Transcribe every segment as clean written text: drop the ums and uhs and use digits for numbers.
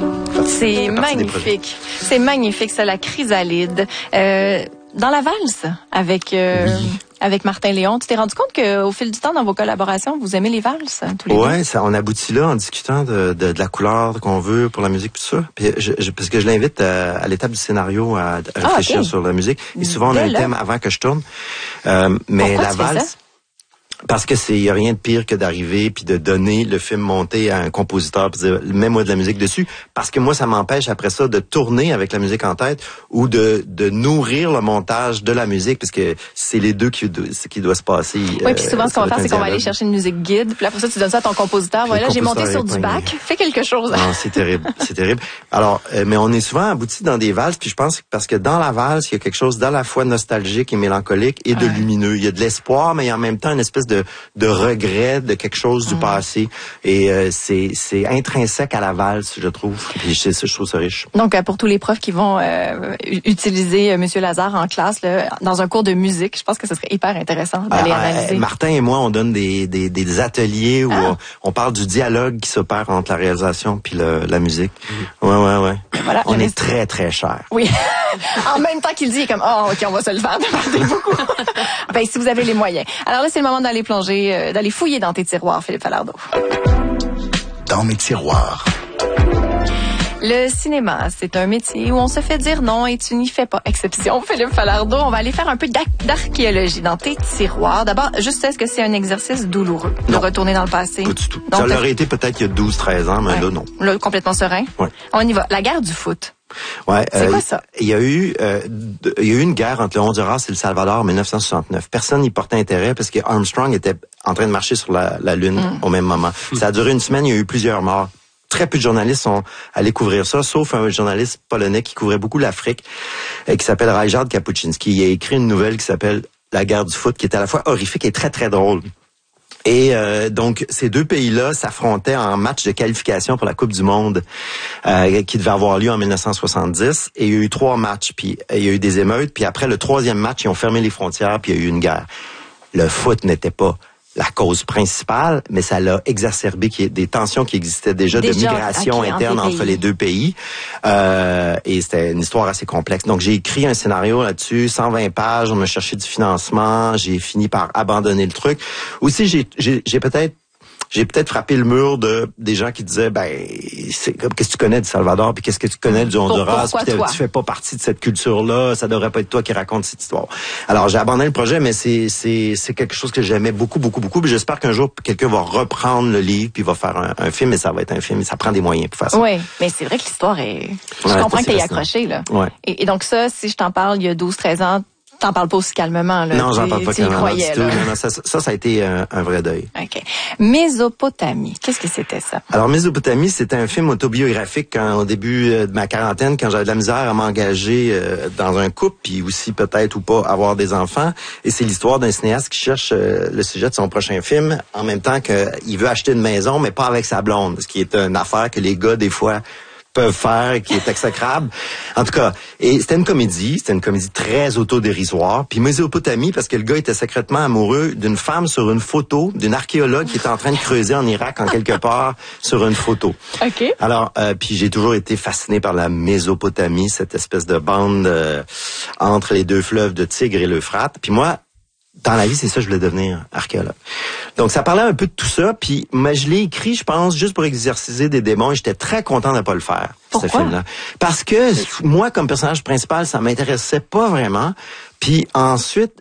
C'est magnifique. C'est magnifique, ça, la chrysalide. Dans la valse, avec Martin Léon, tu t'es rendu compte qu'au fil du temps, dans vos collaborations, vous aimez les valses, tous les deux? Ouais, ça, on aboutit là en discutant de la couleur qu'on veut pour la musique, tout ça. Puis parce que je l'invite à l'étape du scénario à réfléchir sur la musique. Et souvent, on a un thème avant que je tourne. Mais pourquoi la valse... Parce que y a rien de pire que d'arriver puis de donner le film monté à un compositeur puis dire mets-moi de la musique dessus, parce que moi ça m'empêche après ça de tourner avec la musique en tête ou de nourrir le montage de la musique, parce que c'est les deux qui doit se passer. Oui, puis souvent ce qu'on va faire, c'est qu'on va aller chercher une musique guide, puis après ça tu donnes ça à ton compositeur. Voilà, j'ai monté sur du bac, fais quelque chose. Non, c'est terrible, c'est terrible. Alors, mais on est souvent abouti dans des valses, puis je pense que parce que dans la valse, il y a quelque chose d'à la fois nostalgique et mélancolique et de lumineux. Il y a de l'espoir, mais en même temps une espèce de regret de quelque chose du passé, et c'est intrinsèque à la valse, je trouve. Puis je trouve ça riche. Donc pour tous les profs qui vont utiliser Monsieur Lazare en classe là, dans un cours de musique, je pense que ce serait hyper intéressant d'aller analyser. Martin et moi, on donne des ateliers où on parle du dialogue qui s'opère entre la réalisation puis la musique. Ouais. Voilà, on est très très cher. Oui. En même temps qu'il dit, il est comme ok, on va se le faire. Merci beaucoup. Ben si vous avez les moyens. Alors là, c'est le moment d'aller plonger, d'aller fouiller dans tes tiroirs, Philippe Falardeau. Dans mes tiroirs. Le cinéma, c'est un métier où on se fait dire non et tu n'y fais pas exception, Philippe Falardeau. On va aller faire un peu d'archéologie dans tes tiroirs. D'abord, juste, est-ce que c'est un exercice douloureux de retourner dans le passé? Pas du tout. Donc, ça aurait été peut-être il y a 12-13 ans, mais là, non. Là, complètement serein? Ouais. On y va. La guerre du foot. Ouais, c'est quoi ça? Il y a eu une guerre entre le Honduras et le Salvador en 1969. Personne n'y portait intérêt parce que Armstrong était en train de marcher sur la Lune au même moment. Ça a duré une semaine, il y a eu plusieurs morts. Très peu de journalistes sont allés couvrir ça, sauf un journaliste polonais qui couvrait beaucoup l'Afrique, qui s'appelle Ryszard Kapuczynski. Il a écrit une nouvelle qui s'appelle La guerre du foot, qui est à la fois horrifique et très très drôle. Et donc, ces deux pays-là s'affrontaient en match de qualification pour la Coupe du Monde qui devait avoir lieu en 1970. Et il y a eu 3 matchs, puis il y a eu des émeutes. Puis après le 3e match, ils ont fermé les frontières, puis il y a eu une guerre. Le foot n'était pas la cause principale, mais ça l'a exacerbé des tensions qui existaient déjà de migration interne entre les deux pays. Et c'était une histoire assez complexe. Donc, j'ai écrit un scénario là-dessus, 120 pages, on m'a cherché du financement, j'ai fini par abandonner le truc. Aussi, j'ai peut-être frappé le mur des gens qui disaient qu'est-ce que tu connais du Salvador, puis qu'est-ce que tu connais du Honduras, puis tu fais pas partie de cette culture-là, ça devrait pas être toi qui raconte cette histoire. Alors j'ai abandonné le projet, mais c'est quelque chose que j'aimais beaucoup, puis j'espère qu'un jour quelqu'un va reprendre le livre puis va faire un film, et ça va être un film, et ça prend des moyens pour faire ça. Oui, mais c'est vrai que l'histoire est... Je comprends que t'es accroché, là. Ouais. Et donc ça, si je t'en parle il y a 12-13 ans, t'en parles pas aussi calmement, là. Non, j'en parle pas calmement du tout. Non, ça a été un vrai deuil. OK. Mésopotamie. Qu'est-ce que c'était, ça? Alors, Mésopotamie, c'était un film autobiographique au début de ma quarantaine, quand j'avais de la misère à m'engager dans un couple, puis aussi peut-être ou pas avoir des enfants. Et c'est l'histoire d'un cinéaste qui cherche le sujet de son prochain film, en même temps qu'il veut acheter une maison, mais pas avec sa blonde, ce qui est une affaire que les gars, des fois, peuvent faire, qui est exécrable. En tout cas, et c'était une comédie très autodérisoire. Puis Mésopotamie, parce que le gars était secrètement amoureux d'une femme sur une photo, d'une archéologue qui était en train de creuser en Irak, en quelque part, sur une photo. OK. Alors, puis j'ai toujours été fasciné par la Mésopotamie, cette espèce de bande entre les deux fleuves de Tigre et l'Euphrate. Puis moi, dans la vie, c'est ça, je voulais devenir archéologue. Donc, ça parlait un peu de tout ça, puis je l'ai écrit, je pense, juste pour exerciser des démons, et j'étais très content de ne pas le faire, ce film-là. Parce que, moi, comme personnage principal, ça m'intéressait pas vraiment. Puis ensuite,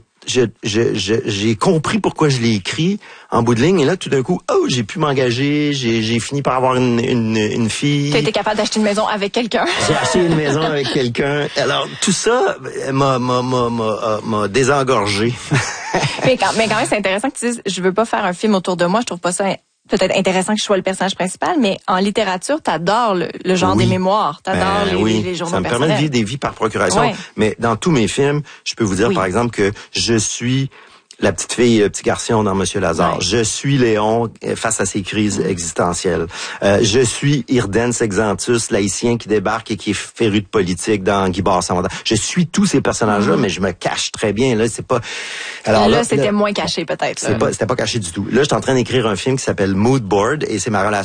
j'ai compris pourquoi je l'ai écrit en bout de ligne, et là, tout d'un coup, j'ai pu m'engager, j'ai fini par avoir une fille. Tu as été capable d'acheter une maison avec quelqu'un. J'ai acheté une maison avec quelqu'un. Alors, tout ça m'a désengorgé. mais quand même, c'est intéressant que tu dises, je veux pas faire un film autour de moi, je trouve pas ça peut-être intéressant que je sois le personnage principal, mais en littérature, t'adores le genre des mémoires, t'adores les journaux personnels. Ça me permet de vivre des vies par procuration. Mais dans tous mes films, je peux vous dire, par exemple, que je suis la petite fille, le petit garçon dans Monsieur Lazare. Je suis Léon face à ses crises existentielles. Je suis Irdens Exantus, l'haïtien qui débarque et qui est féru de politique dans Guy Barre-Samantha. Je suis tous ces personnages-là, mais je me cache très bien. Là, c'est pas. Alors là, c'était moins caché peut-être. C'était pas caché du tout. Là, je suis en train d'écrire un film qui s'appelle Mood Board, et c'est ma relation